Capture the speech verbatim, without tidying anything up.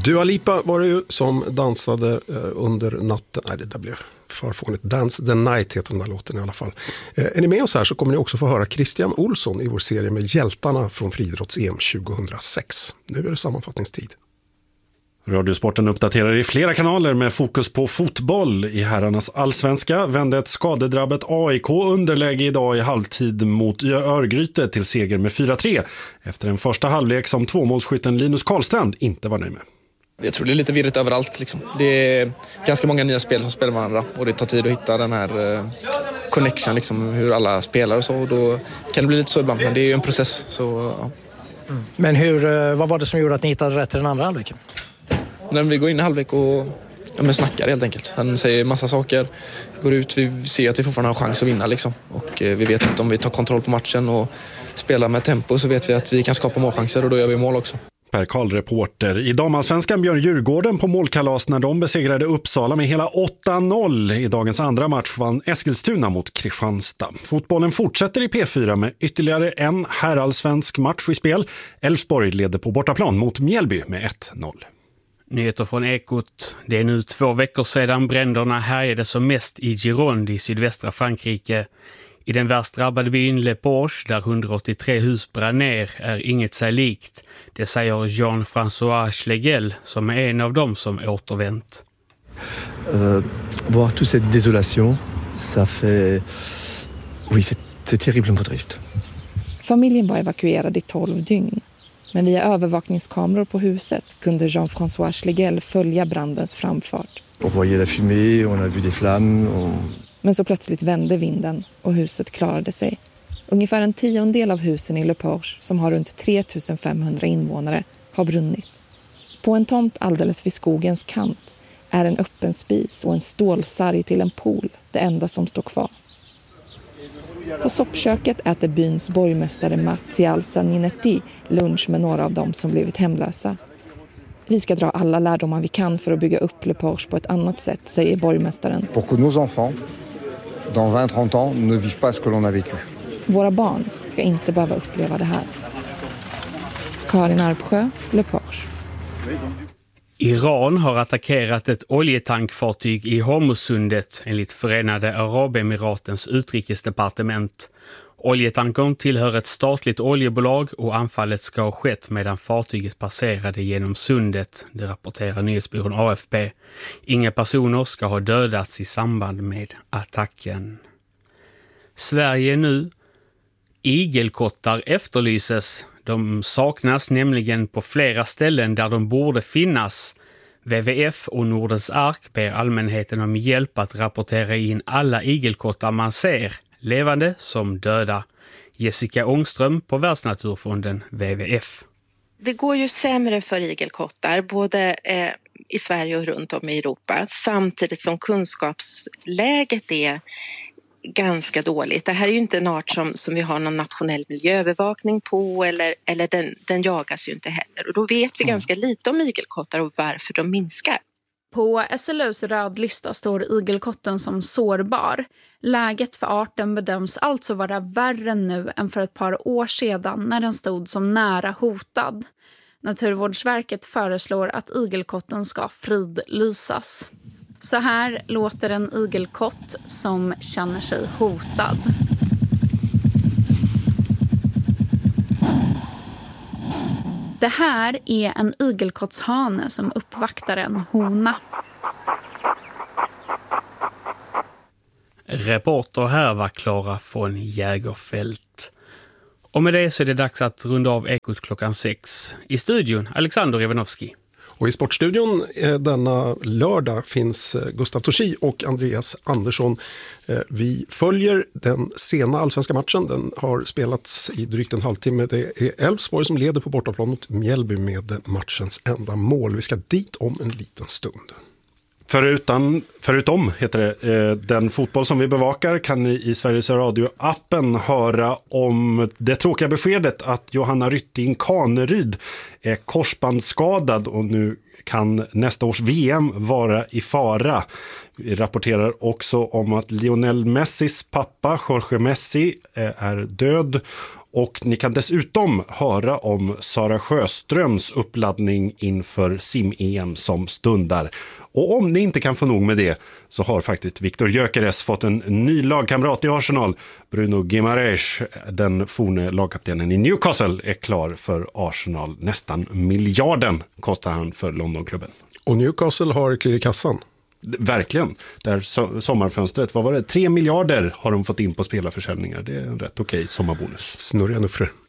Dua Lipa var det ju som dansade under natten. Nej, det där blev förfånigt. Dance the Night heter den där låten i alla fall. Är ni med oss här så kommer ni också få höra Christian Olsson i vår serie med hjältarna från friidrotts-E M tjugohundrasex. Nu är det sammanfattningstid. Radiosporten uppdaterar i flera kanaler med fokus på fotboll. I herrarnas allsvenska vände ett skadedrabbet A I K underläge idag i halvtid mot Örgryte till seger med fyra tre efter en första halvlek som tvåmålsskytten Linus Karlstrand inte var nöjd med. Jag tror det är lite virrigt överallt. Liksom. Det är ganska många nya spel som spelar med varandra och det tar tid att hitta den här eh, connection, liksom, hur alla spelar och så. Och då kan det bli lite så ibland, men det är ju en process. Så, ja. mm. Men hur, vad var det som gjorde att ni hittade rätt i den andra halvleken? När vi går in i halvlek och ja, men snackar helt enkelt. Han säger massa saker, går ut, vi ser att vi fortfarande har chans att vinna. Liksom. Och eh, vi vet att om vi tar kontroll på matchen och spelar med tempo så vet vi att vi kan skapa målchanser och då gör vi mål också. Per Karl, reporter. I damallsvenskan Björn Djurgården på målkalas när de besegrade Uppsala med hela åtta noll. I dagens andra match vann Eskilstuna mot Kristianstad. Fotbollen fortsätter i P fyra med ytterligare en herrallsvensk match i spel. Elfsborg leder på bortaplan mot Mjällby med ett noll. Nyheter från Ekot. Det är nu två veckor sedan bränderna härjade som mest i Gironde i sydvästra Frankrike. I den värst drabbade byn Le Porche, där hundraåttiotre hus brann ner, är inget sig likt. Det säger Jean-François Schlegel, som är en av dem som återvänt. Uh, voir toute cette désolation, ça fait... Oui, c'est, c'est terriblement triste. Familjen var evakuerad i tolv dygn. Men via övervakningskameror på huset kunde Jean-François Schlegel följa brandens framfart. On voyait la fumée, on a vu des flammes. On... Men så plötsligt vände vinden och huset klarade sig. Ungefär en tiondel av husen i Le Porche, som har runt tre tusen femhundra invånare, har brunnit. På en tomt alldeles vid skogens kant är en öppen spis och en stålsarg till en pool det enda som står kvar. På soppköket äter byns borgmästare Mattial Saninetti lunch med några av dem som blivit hemlösa. Vi ska dra alla lärdomar vi kan för att bygga upp Le Porche på ett annat sätt, säger borgmästaren. Pour que nos enfants, dans vingt trente ans, ne vivent pas ce que l'on a vécu. Våra barn ska inte behöva uppleva det här. Karin Arpsjö, Le Porche. Iran har attackerat ett oljetankfartyg i Hormuzsundet enligt Förenade Arabemiratens utrikesdepartement. Oljetankern tillhör ett statligt oljebolag och anfallet ska ha skett medan fartyget passerade genom sundet, det rapporterar nyhetsbyrån A F P. Inga personer ska ha dödats i samband med attacken. Sverige nu. Igelkottar efterlyses. De saknas nämligen på flera ställen där de borde finnas. W W F och Nordens Ark ber allmänheten om hjälp att rapportera in alla igelkottar man ser, levande som döda. Jessica Ångström på Världsnaturfonden W W F. Det går ju sämre för igelkottar både eh, i Sverige och runt om i Europa, samtidigt som kunskapsläget är ganska dåligt. Det här är ju inte en art som, som vi har någon nationell miljöövervakning på eller, eller den, den jagas ju inte heller. Och då vet vi mm. ganska lite om igelkottar och varför de minskar. På S L U:s rödlista står igelkotten som sårbar. Läget för arten bedöms alltså vara värre nu än för ett par år sedan när den stod som nära hotad. Naturvårdsverket föreslår att igelkotten ska fridlysas. Så här låter en igelkott som känner sig hotad. Det här är en igelkottshane som uppvaktar en hona. Reporter här var Klara von Jägerfält. Och med det så är det dags att runda av Ekot klockan sex. I studion Alexander Ivanovski. Och i Sportstudion denna lördag finns Gustav Torsi och Andreas Andersson. Vi följer den sena allsvenska matchen. Den har spelats i drygt en halvtimme. Det är Elfsborg som leder på bortaplan mot Mjällby med matchens enda mål. Vi ska dit om en liten stund. Förutom, förutom heter det, eh, den fotboll som vi bevakar kan ni i Sveriges Radio-appen höra om det tråkiga beskedet att Johanna Rytting Kaneryd är korsbandsskadad och nu kan nästa års V M vara i fara. Vi rapporterar också om att Lionel Messis pappa Jorge Messi är död Och ni kan dessutom höra om Sara Sjöströms uppladdning inför sim-E M som stundar. Och om ni inte kan få nog med det så har faktiskt Viktor Gyökeres fått en ny lagkamrat i Arsenal. Bruno Guimaraes, den forne lagkaptenen i Newcastle, är klar för Arsenal. Nästan miljarden kostar han för Londonklubben. Och Newcastle har klirr i kassan. Verkligen. Där so- sommarfönstret, vad var det? Tre miljarder har de fått in på spelarförsäljningar. Det är en rätt okej sommarbonus. Snurriga nuffror.